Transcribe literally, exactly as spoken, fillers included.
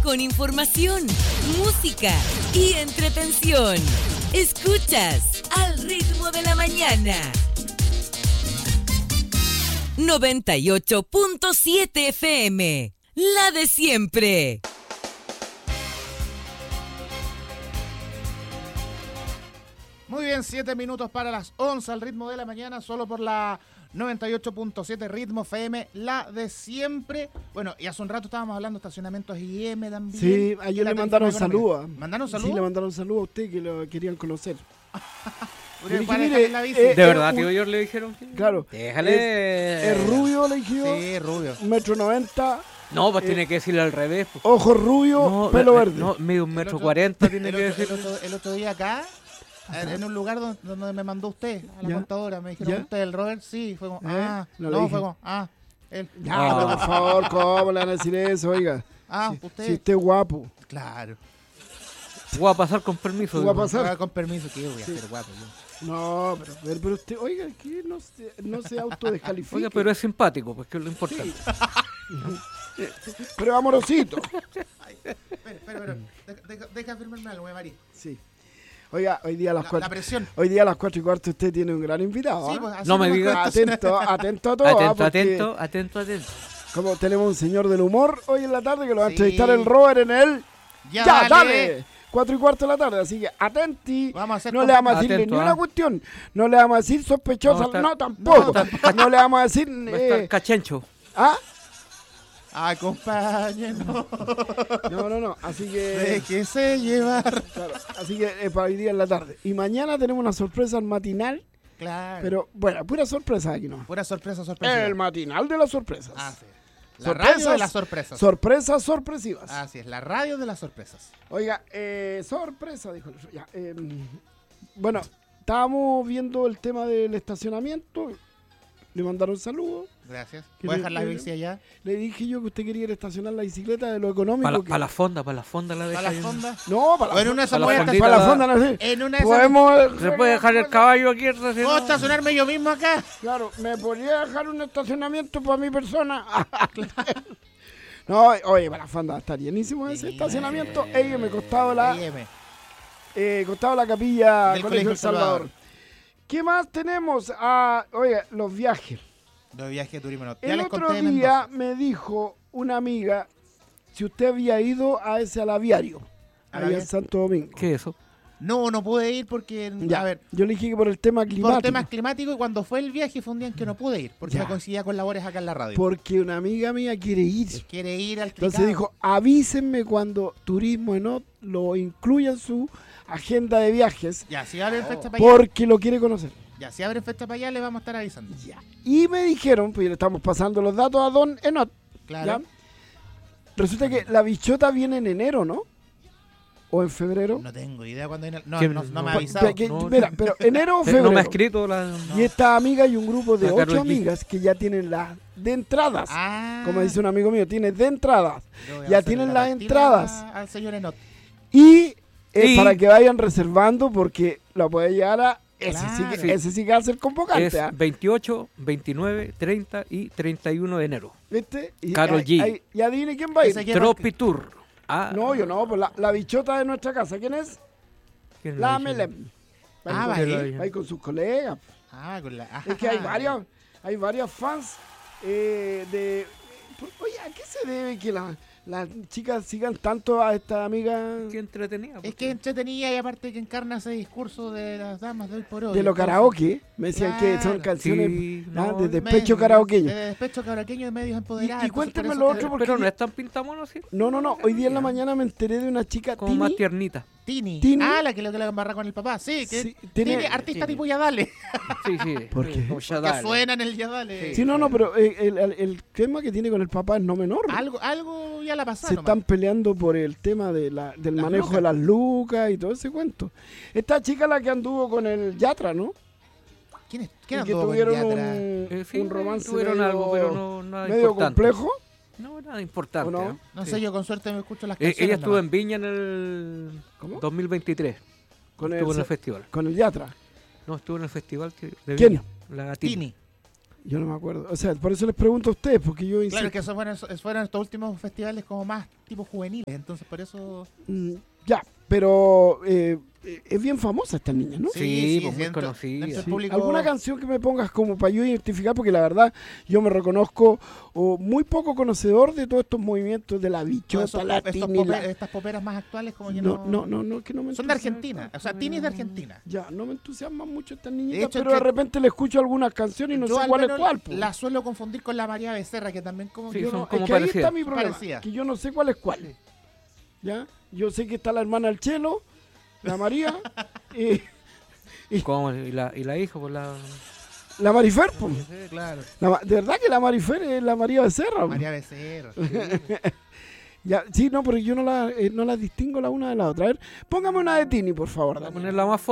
con información, música y entretención. Escuchas Al Ritmo de la Mañana. noventa y ocho punto siete F M, la de siempre. Muy bien, siete minutos para las once al ritmo de la mañana, solo por la noventa y ocho punto siete Ritmo F M, la de siempre. Bueno, y hace un rato estábamos hablando de estacionamientos I M también. Sí, ayer le mandaron saludos. ¿Mandaron saludos? Sí, le mandaron saludos a usted que lo querían conocer. Dije, dije, mire, la bici. eh, ¿De eh, verdad, un- tío? Ellos le dijeron que... Claro. Déjale. Es, es rubio, le dije yo. Sí, rubio. Un metro noventa, No, pues eh, tiene que decirle al revés. Pues. ojos rubios, No, pelo me- verde. No, mide un El metro otro- cuarenta, tiene el que otro- decir. El otro, el otro día acá, en, en un lugar donde, donde me mandó usted, a la ¿Ya? contadora, me dijeron, ¿Ya? ¿usted el Robert? Sí, fue como, ¿Eh? ah, No no, le dije. fue como, ah, él. Ya, Ah. pero por favor, ¿cómo le van a decir eso? Oiga, Ah, si, usted. si usted es guapo. Claro. Voy a pasar con permiso. Voy a digo. pasar. Ah, con permiso, que yo voy a Sí. ser guapo yo. No, pero, pero, pero usted, oiga, que no se, no se autodescalifique. Oiga, pero es simpático, pues que es lo importante. Pero amorosito. Espera, espera, espera. Deja, deja, deja firmarme algo, eh, Mari. Sí. Oiga, hoy día a las La, cuatro. la presión. Hoy día a las cuatro y cuarto usted tiene un gran invitado. Sí, ¿ah? pues, así No me nomás diga. cuesta. Atento, atento a todo. ¿ah? Atento, Porque atento, atento, atento. Como tenemos un señor del humor hoy en la tarde que lo va a Sí. entrevistar el Robert en el Ya, Ya, dale. dale. Cuatro y cuarto de la tarde, así que atenti. Vamos a hacer No con- le vamos a decirle Atento, ni una ¿ah? cuestión. No le vamos a decir sospechosa. No, No, está- tampoco. no, No, le vamos a decir. Va a estar eh, cachencho. ¿Ah? Acompáñenos. No, no, no. Así que. Déjese llevar. Claro, así que eh, para hoy día en la tarde. Y mañana tenemos una sorpresa al matinal. Claro. Pero bueno, pura sorpresa aquí, ¿no? Pura sorpresa, sorpresa. El matinal de las sorpresas. Ah, sí. La Sorpresas. radio de las sorpresas. Sorpresas sorpresivas. Así es, la radio de las sorpresas. Oiga, eh, sorpresa, dijo el otro. Ya, eh, bueno, estábamos viendo el tema del estacionamiento. Le mandaron saludos. Gracias. ¿Qué Voy a le- dejar la qué- bici allá. Le dije yo que usted quería ir a estacionar la bicicleta de lo económico. Para la, que- pa la fonda, para la fonda la A deja la ahí. fonda. No, para O la, en una de esas para la voy a fondita. para la la- fonda, no sé. En una de esas. Podemos. ¿Se puede dejar el caballo aquí? ¿no? ¿Puedo estacionarme yo mismo acá? Claro, ¿me podría dejar un estacionamiento para mi persona? No, oye, para la fonda está llenísimo ese Sí. estacionamiento. Ey, me costaba la, I M. eh, costaba la capilla Del Colegio Colegio El Salvador. ¿Qué más tenemos? Ah, oye, los viajes. Los viajes de turismo. No. Ya El les otro conté de día Mendoza. me dijo una amiga si usted había ido a ese al aviario, ¿Al allá en aviario? Santo Domingo. ¿Qué es eso? No, no pude ir porque, Ya, a ver, yo le dije que por el tema climático. por temas climáticos, y cuando fue el viaje fue un día en que no pude ir, porque Ya. me coincidía con labores acá en la radio. Porque una amiga mía quiere ir. Quiere ir al Entonces Tricao. dijo, avísenme cuando Turismo Enot lo incluya en su agenda de viajes, Ya, si abren fecha para allá, porque lo quiere conocer. ya, si abren fecha para allá, le vamos a estar avisando. Ya. Y me dijeron, pues le estamos pasando los datos a Don Enot, Claro. ¿ya? Resulta que la bichota viene en enero, ¿no? ¿O en febrero? No tengo idea cuándo viene. No, ¿Quién? no, no me ha No. avisado. Pe- que- no, mira, no. pero enero o Eh, febrero. No me ha escrito la... Y esta amiga y un grupo de La ocho Karol G. amigas que ya tienen las de entradas. Ah, Como dice un amigo mío, tiene de entradas. yo voy a ya hacerle tienen la las partida entradas. Al señor Enot. Y, eh, Y- para que vayan reservando porque lo puede llegar a... Ese, sí, que, Claro. ese sí que va a ser convocante. Es ¿ah? veintiocho, veintinueve, treinta y treinta y uno de enero. ¿Viste? Y, Karol ahí- G. ahí- y adivine quién va a ir. Ese que- Tropi Tour. Ah, No, yo no, pues la, la bichota de nuestra casa. ¿Quién es? ¿quién La lo dice? Melem. Va Ah, con- va ¿Quién lo ahí. dice? va ahí con sus colegas. Ah, con la. Es que hay ajá. varios, hay varios fans eh, de... por- Oye, ¿a qué se debe que la- las chicas sigan tanto a esta amiga Qué entretenida. Es que entretenía y aparte que encarna ese discurso de las damas de hoy por hoy. de los Entonces, karaoke? Me decían que son Claro. canciones Sí, ah, no, de me- despecho me- karaoqueño. De despecho caraqueño de medios Y, empoderados. y entonces, cuéntame por lo eso otro que- porque... Pero no es tan pintamono, ¿sí? No, no, no. Hoy día en la mañana me enteré de una chica Como más Tini. tiernita. Tini. Tini. Ah, la que lo que la embarra con el papá. Sí, que Sí, tiene, tiene- artista Tini. tipo Yadale. Sí, sí. ¿Por qué? Como ya Que dale. suena en el Yadale. Sí, no, no, pero eh, el, el- el tema que tiene con el papá es no menor. Algo, algo ya la Se pasaron. están peleando por el tema de la, del Las manejo lucas. de las lucas y todo ese cuento. Esta chica la que anduvo con el Yatra, ¿no? ¿Quién, es, Y quién que anduvo con tuvieron Yatra? un, Eh, sí, un romance tuvieron medio, algo, pero no nada medio importante. complejo. No, nada importante. ¿O no? ¿no? No Sí. sé, yo con suerte me escucho las Eh, canciones. ella estuvo nomás. en Viña en el ¿Cómo? dos mil veintitrés. Con el, Estuvo en el festival. con el Yatra. No, estuvo en el festival que- de ¿Quién? Viña. La Tini. Tini. Yo no me acuerdo. O sea, por eso les pregunto a ustedes, porque yo insisto. Claro, que esos fueron, esos fueron estos últimos festivales como más tipo juveniles, entonces por eso... Mm, ya, pero eh, eh, es bien famosa esta niña, ¿no? Sí, pues, muy dentro- conocida. dentro del Sí. público- ¿Alguna canción que me pongas como para yo identificar? Porque la verdad yo me reconozco o muy poco conocedor de todos estos movimientos de la todos bichota, esos la pop- estos tini, pope- la- estas poperas más actuales como que No, no... no, no, no, que no me Son de entusiasma. Argentina, o sea, Tini es de Argentina. Ya, no me entusiasman mucho estas De niñitas, hecho, pero que- de repente le escucho algunas canciones y no Yo sé al cuál es menos cuál. Po. La suelo confundir con la María Becerra, que también como Sí, que Yo son no- como es que ahí parecidas. está mi problema, Parecidas. que yo no sé cuál es cuál. ¿Ya? Yo sé que está la hermana del Chelo, la María, y ¿Cómo? ¿Y la, y la hija? Pues la... la Marifer. Po. Sí, claro. La ma- de verdad que la Marifer es la María Becerra. Po. María Becerra. Ya, sí, no, pero yo no la, eh, no las distingo la una de la otra. A ver, póngame una de Tini, por favor. Voy a Daniel. poner la más